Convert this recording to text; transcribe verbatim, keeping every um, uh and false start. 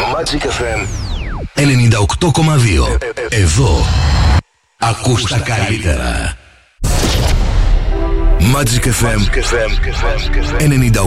Magic εφ εμ ενενήντα οκτώ κόμμα δύο. Εδώ ακούς τα καλύτερα. Magic εφ εμ ενενήντα